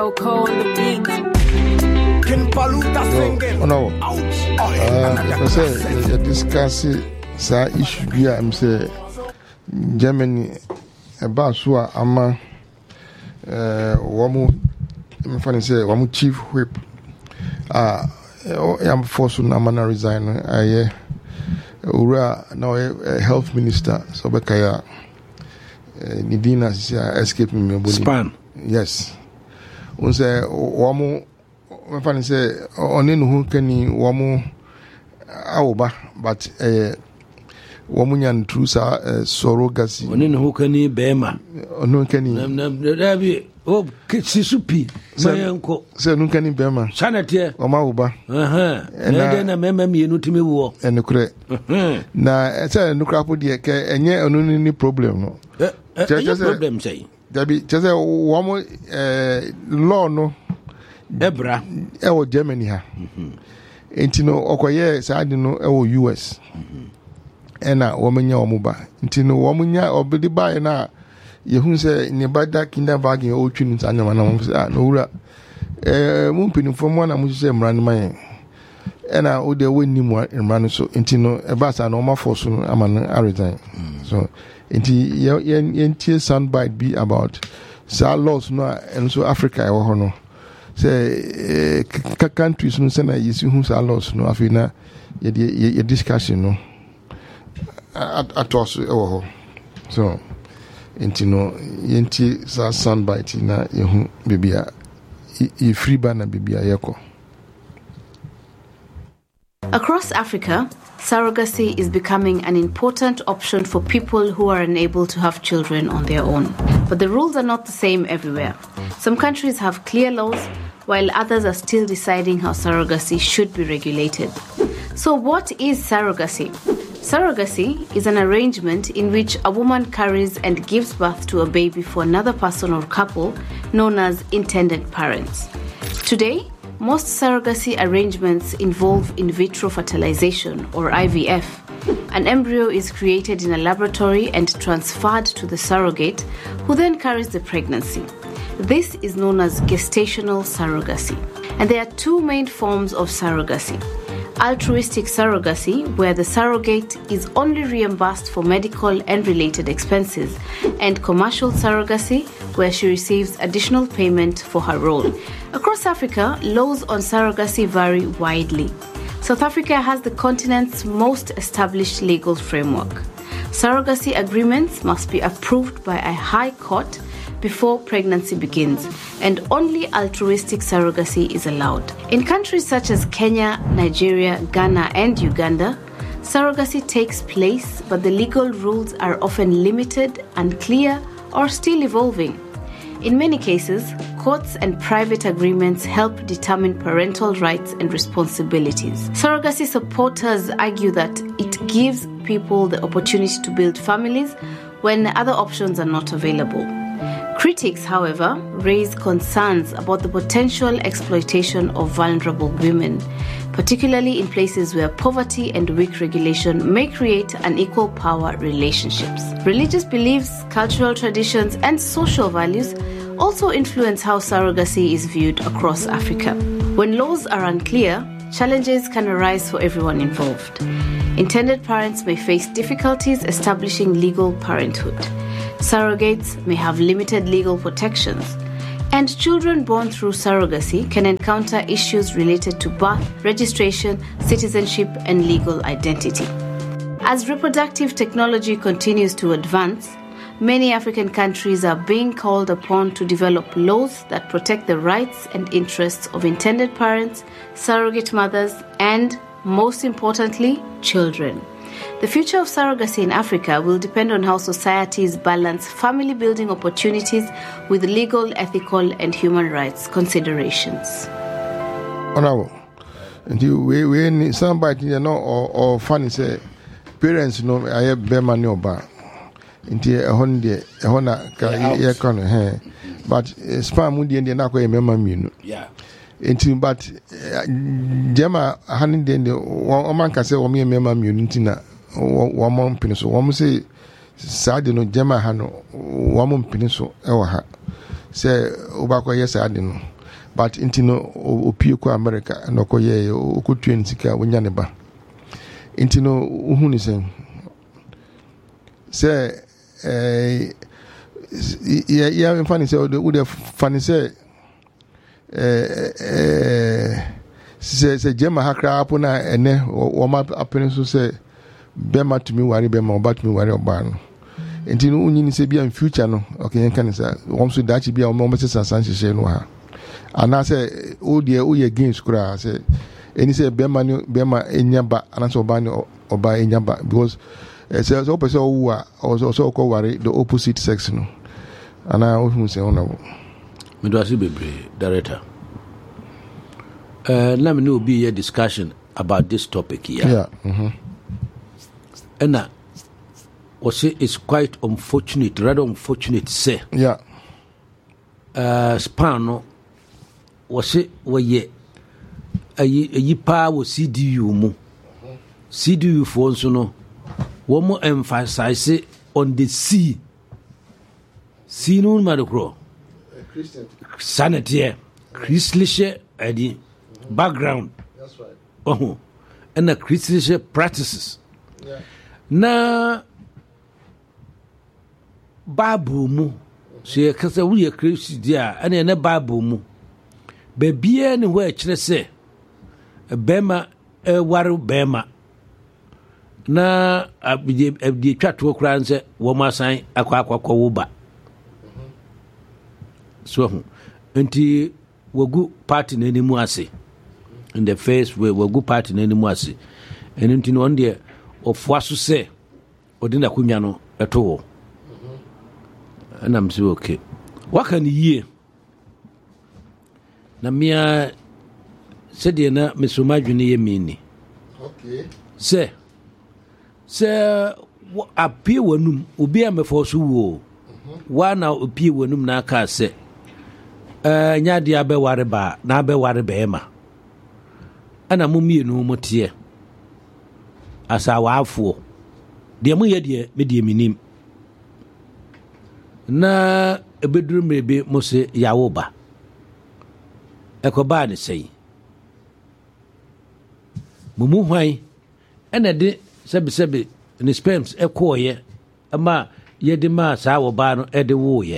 Elko on the beat. No. I say discuss sa issue bi am say Germany about so ama womu me fan say womu chief whip am force na man resign aye ura now health minister so bekaya Nidina escape me body span yes on say womu me fan say onenu hu kani womu awoba but womu nyan true sa surrogacy onenu hu kani bema onu kani na bi o sisupi mayenko se nu kani bema sanate o ma woba na na mema mienu timi wo enukre na se enukra po de ke enye onu ni problem no problem say dabi chese womu law no ebra ewo Germany ha entino okoye saadi no ewo US ena womenya omuba ntino womunya obidi bae na yehun se ne bada kinda bagin o twinu nsanya na mo se no wura mu mpini fomo na mo se mran man ena o de wonni mu mran so ntino eba sa na o ma force no ama no resign so nti yentie soundbite be about sa laws no and so Africa e wo ho no say countries no say na yesi hu sa laws no afina ye discussion no atos e wo ho so intino yenti sa soundbite na yehu bibia e free bana bibia yeko. Across Africa, surrogacy is becoming an important option for people who are unable to have children on their own. But the rules are not the same everywhere. Some countries have clear laws, while others are still deciding how surrogacy should be regulated. So what is surrogacy? Surrogacy is an arrangement in which a woman carries and gives birth to a baby for another person or couple, known as intended parents. Today, most surrogacy arrangements involve in vitro fertilization, or IVF. An embryo is created in a laboratory and transferred to the surrogate, who then carries the pregnancy. This is known as gestational surrogacy. And there are two main forms of surrogacy. Altruistic surrogacy, where the surrogate is only reimbursed for medical and related expenses, and commercial surrogacy, where she receives additional payment for her role. Across Africa, laws on surrogacy vary widely. South Africa has the continent's most established legal framework. Surrogacy agreements must be approved by a high court before pregnancy begins, and only altruistic surrogacy is allowed. In countries such as Kenya, Nigeria, Ghana, and Uganda, surrogacy takes place, but the legal rules are often limited, unclear, or still evolving. In many cases, courts and private agreements help determine parental rights and responsibilities. Surrogacy supporters argue that it gives people the opportunity to build families when other options are not available. Critics, however, raise concerns about the potential exploitation of vulnerable women, particularly in places where poverty and weak regulation may create unequal power relationships. Religious beliefs, cultural traditions, and social values also influence how surrogacy is viewed across Africa. When laws are unclear, challenges can arise for everyone involved. Intended parents may face difficulties establishing legal parenthood. Surrogates may have limited legal protections, and children born through surrogacy can encounter issues related to birth, registration, citizenship, and legal identity. As reproductive technology continues to advance, many African countries are being called upon to develop laws that protect the rights and interests of intended parents, surrogate mothers, and, most importantly, children. The future of surrogacy in Africa will depend on how societies balance family-building opportunities with legal, ethical, and human rights considerations. Honorable, we need somebody or funny say parents know I have bear money or bar. Into a honda but spam would end up with a member. Yeah. Into but Gemma Honey then the woman can say, me a member Munitina, one month peninsula. One say, Sardino Gemma Hano, one month peninsula, or her. Say, Obako, yes, I didn't know. but intino opie ko America no ko ye ko tuen sika wonya ne ba intino uhu ni sen say yeah funny say the funny say say jema hakra apo na ene o ma apene so say bema to me worry bema oba to me worry oba no enti no unyi ni se bia in future no okay yen kan say won so dachi bia o mo se sansan hye no ha ana say o de o ye games kura say eni say bema ni bema enyaba ana so oba ni oba enyaba because say so person o wa so ko worry the opposite sex no ana o hu say ona me do asi bebre director let me know be a discussion about this topic here. Yeah. And was it's quite unfortunate, rather unfortunate say. Yeah. Spano was it where ye a pa was CDU mo. CDU for so no. One more emphasize it on the C. C no matter crow. Sanity, Christliche Eddie. Background. That's right. Oh, and the Christian practices. Yeah. Na Bible mu. So kasa we Christian dia, and na Bible mu. Baby anywhere chire say bema waru bema. Na abdi twa to kura nse wo masan akwa wo ba. So enti wogu party na nimu ase. In the first way we go party na nimu ase enu ntino on de ofuaso se odina kunwa no eto wo anam se okay waka ni yie na mia se de na mesoma dwene ye mini okay se apie wanum obi amefo so wo wa na opie wanum na aka se nya dia be ware ba na be ware be ma ana mumienu motie asa waafo de mu ye de me de minim na ebeduru mebe mose yawo ba ekoba ne sei mumu hwan ena de sebe ne sperms ekoye ama ye de ma sa wo ba no ede wo ye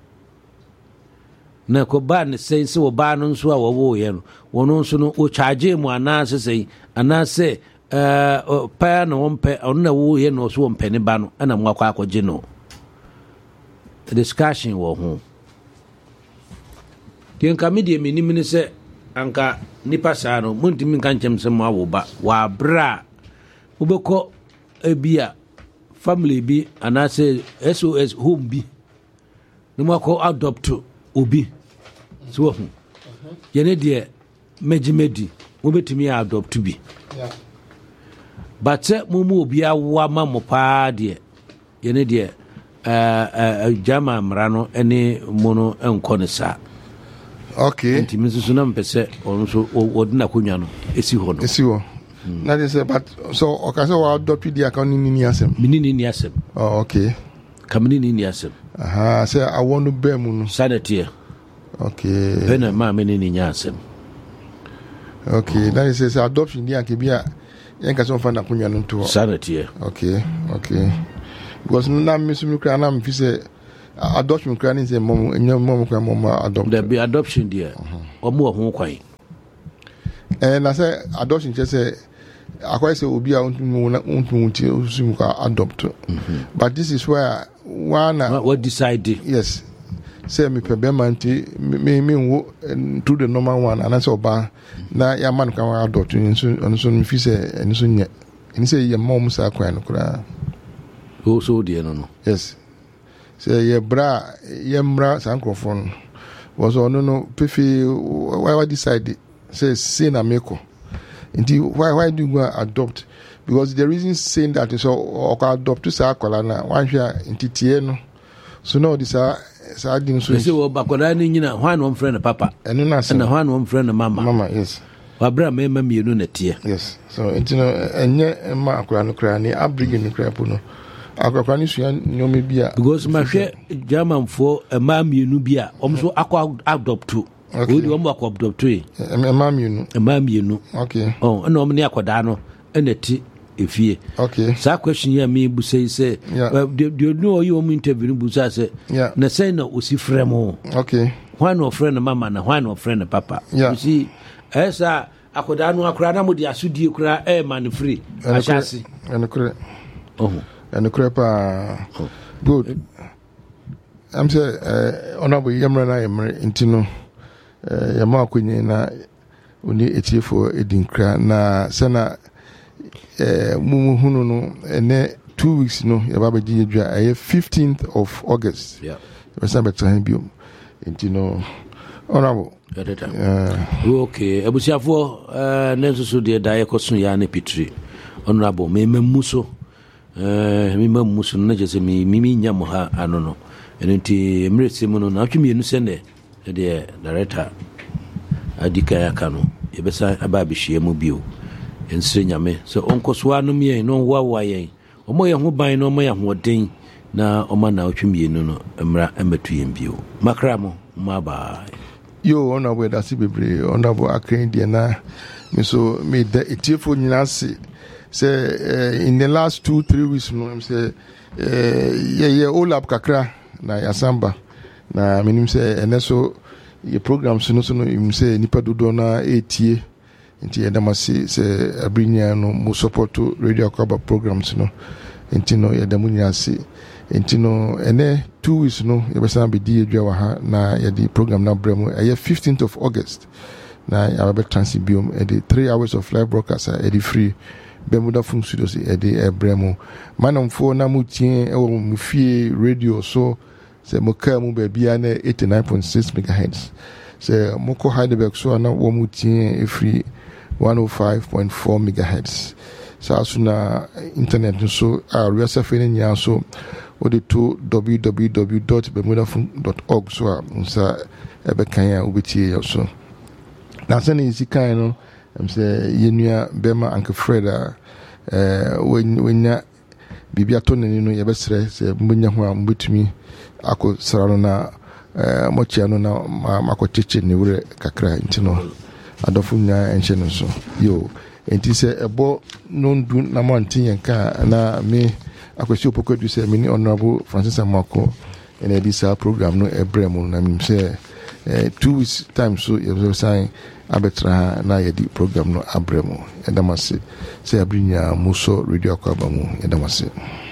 na ko ba ne sense wo ba no nso a wo ye no wono nso no o charge mu anase sei anase pa no wompe ona wo ye no so wompe ne ba no ana mo akwa akwaje no discussion wo ho tien ka media minim ne se anka nipa sa no muntimi kan chem se mo awo ba wa bra ubeko ebia family bi anase SOS home bi no mo ko adopt obi so hu yene de megimedi wo betimi adopt bi but mumu obi awa ma mo pa de yene de jama mrano ene mono enko ne sa okay ntimi so na mpese onu so odina kunwa no esi ho na dey say but so okay so wa adopt di account ni asem ni asem oh okay kamini ni asem aha say I want to bear mu no sanity okay bena ma meni ni asem okay that is say adoption di akibia yen ka so fa na kunwa no to sanity okay because na misumi kra na mfi say adoption kra ni say mom kra mom adopt there be adoption there omo ho kwan na say adoption just say akwai say obi a untu usum ka adopt but this is where what decide yes say me pe bemanti me wo to the normal one and say oba na ya man kan adopt nso mfi say nso nye ni say ya mom sa kwan no kra so dear no yes say ye bra ye mra sankrofon was no pefi why decide say na meko indeed why do you adopt because the reason saying that is so adopt to say akola na wan hwea intitie no so no this sa din so say wo bakola ni nyina hwan no friend papa eno na say na hwan no friend mama yes wa bra mema mienu na tie yes so intino enye ma akola no kra ni abrigi ni kra po no akola ni suya nyome bia because ma hwe german for ma mienu bia omso akwa adopt o di omo akobdoptoi emamienu okay na omo ne akoda no na ti efie okay sa question ya me busai say do no you omo interview busa say na say na osifremo okay why no friend mama na why no friend papa you see esa akoda no akura na mo di asudie kura man free ashasi enokure enokure pa good I'm say honorable yamra na yamre intino yama akonye na oni etiefo edinkra na sana muhunu no ene 2 weeks no yaba beji edwa 15th of August wesa betra biom intino honorable okay abusiafo nenso so de dae koso ya na pitri honorable memmuso memmuso na jese mimi nyamo ha anono enti emrese mu no na atwemienu sene de director adika ya kanu yebesa ababihie mu bio ensire nyame so onkoso anu me no wawa yen omo ye ho ban no omo ye ho den na oma na atwemienu no emra ematu yen bio makramo maba yo honorable dasi bebre honorable akren de na me so me the etiefo nyina se say in the last 2-3 weeks no I'm say yeah olap kakra na yasamba na minim say eneso ye programs no so no im say nipa dodo na etie nti edamase say abrinya no mo support radio akaba programs no nti no yedamunya se nti no ene 2 weeks no yebesa be di edwa wa ha na yedi program na bremo 15th of August na yabe transbiom edi 3 hours of live broadcast edi free Bermuda Funk Studios edi bremo manamfo na mutie e wo mufie radio so se moka mu ba bia na 89.6 megahertz se moko Heidelberg so na wo mutie e free 105.4 megahertz sa asuna internet so a research nya so odi to www.bermudafunk.org so unsa ebe kan ya obetie yo so na se ni sikan no em se yenua bema Uncle Fred wenya bibia to nani no yebesre se mbunya ho a mbetumi ako srano na mochia no na makocheche ni wure kakra ntino adofo nya enche no so yo enti se ebo no ndu na mantin yanka na me akwesi opokodu se mini honorable Francis Amako en edisa program no ebremu na mi se 2 weeks time so you say abetra na yedi program no abremu edamase se abrinya muso radio akaba mu edamase